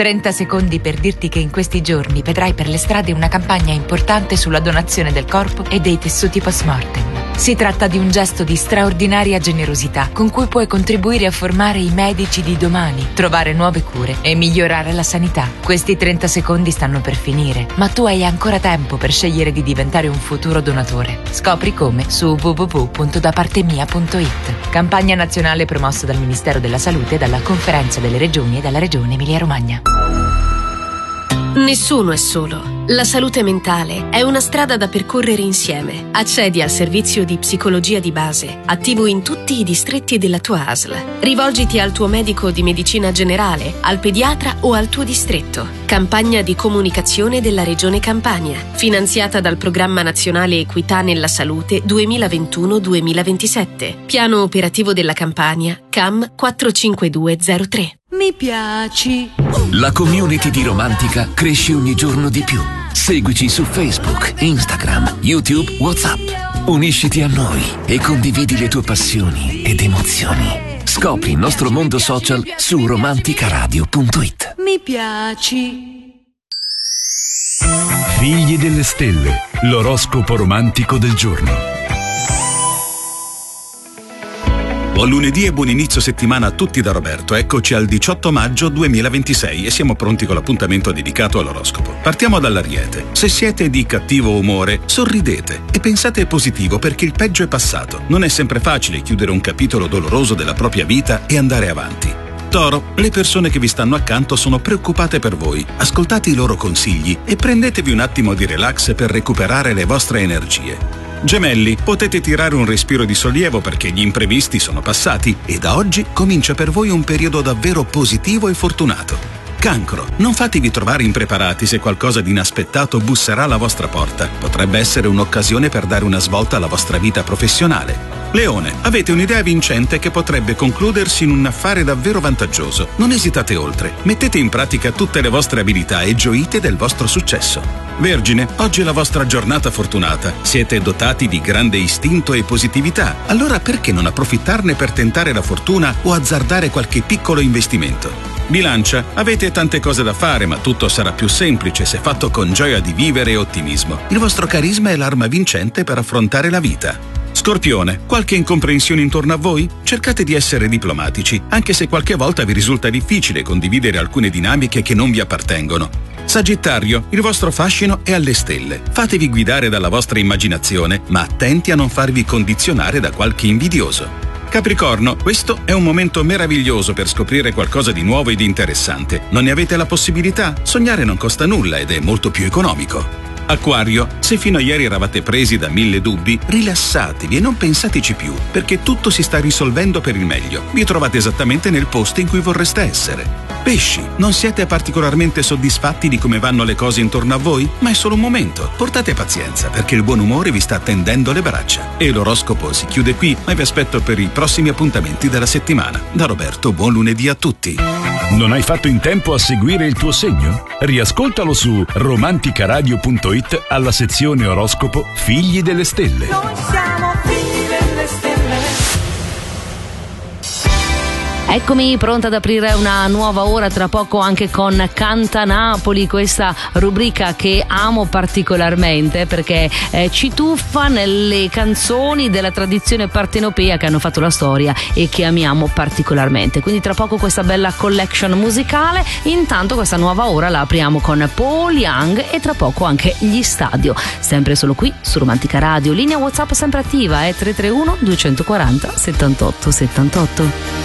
30 secondi per dirti che in questi giorni vedrai per le strade una campagna importante sulla donazione del corpo e dei tessuti post-mortem. Si tratta di un gesto di straordinaria generosità con cui puoi contribuire a formare i medici di domani, trovare nuove cure e migliorare la sanità. Questi 30 secondi stanno per finire, ma tu hai ancora tempo per scegliere di diventare un futuro donatore. Scopri come su www.dapartemia.it. Campagna nazionale promossa dal Ministero della Salute, dalla Conferenza delle Regioni e dalla Regione Emilia-Romagna. Nessuno è solo. La salute mentale è una strada da percorrere insieme. Accedi al servizio di psicologia di base, attivo in tutti i distretti della tua ASL. Rivolgiti al tuo medico di medicina generale, al pediatra o al tuo distretto. Campagna di comunicazione della Regione Campania, finanziata dal Programma Nazionale Equità nella Salute 2021-2027. Piano operativo della Campania, CAM 45203. Mi piaci. La community di Romantica cresce ogni giorno di più. Seguici su Facebook, Instagram, YouTube, WhatsApp. Unisciti a noi e condividi le tue passioni ed emozioni. Scopri il nostro mondo social su romanticaradio.it. Mi piaci. Figli delle stelle, l'oroscopo romantico del giorno. Buon lunedì e buon inizio settimana a tutti da Roberto. Eccoci al 18 maggio 2026 e siamo pronti con l'appuntamento dedicato all'oroscopo. Partiamo dall'Ariete. Se siete di cattivo umore, sorridete e pensate positivo perché il peggio è passato. Non è sempre facile chiudere un capitolo doloroso della propria vita e andare avanti. Toro, le persone che vi stanno accanto sono preoccupate per voi. Ascoltate i loro consigli e prendetevi un attimo di relax per recuperare le vostre energie. Gemelli, potete tirare un respiro di sollievo perché gli imprevisti sono passati e da oggi comincia per voi un periodo davvero positivo e fortunato. Cancro, non fatevi trovare impreparati se qualcosa di inaspettato busserà alla vostra porta. Potrebbe essere un'occasione per dare una svolta alla vostra vita professionale. Leone, avete un'idea vincente che potrebbe concludersi in un affare davvero vantaggioso. Non esitate oltre, mettete in pratica tutte le vostre abilità e gioite del vostro successo. Vergine, oggi è la vostra giornata fortunata. Siete dotati di grande istinto e positività. Allora perché non approfittarne per tentare la fortuna o azzardare qualche piccolo investimento? Bilancia, avete tante cose da fare, ma tutto sarà più semplice se fatto con gioia di vivere e ottimismo. Il vostro carisma è l'arma vincente per affrontare la vita. Scorpione, qualche incomprensione intorno a voi? Cercate di essere diplomatici, anche se qualche volta vi risulta difficile condividere alcune dinamiche che non vi appartengono. Sagittario, il vostro fascino è alle stelle. Fatevi guidare dalla vostra immaginazione, ma attenti a non farvi condizionare da qualche invidioso. Capricorno, questo è un momento meraviglioso per scoprire qualcosa di nuovo ed interessante. Non ne avete la possibilità? Sognare non costa nulla ed è molto più economico. Acquario, se fino a ieri eravate presi da 1000 dubbi, rilassatevi e non pensateci più, perché tutto si sta risolvendo per il meglio. Vi trovate esattamente nel posto in cui vorreste essere. Pesci, non siete particolarmente soddisfatti di come vanno le cose intorno a voi? Ma è solo un momento. Portate pazienza, perché il buon umore vi sta tendendo le braccia. E l'oroscopo si chiude qui, ma vi aspetto per i prossimi appuntamenti della settimana. Da Roberto, buon lunedì a tutti. Non hai fatto in tempo a seguire il tuo segno? Riascoltalo su romanticaradio.it alla sezione oroscopo Figli delle Stelle. Noi siamo figli delle stelle. Eccomi pronta ad aprire una nuova ora, tra poco anche con Canta Napoli, questa rubrica che amo particolarmente perché ci tuffa nelle canzoni della tradizione partenopea che hanno fatto la storia e che amiamo particolarmente. Quindi tra poco questa bella collection musicale. Intanto questa nuova ora la apriamo con Paul Young e tra poco anche gli Stadio, sempre solo qui su Romantica Radio. Linea WhatsApp sempre attiva, 331 240 78 78.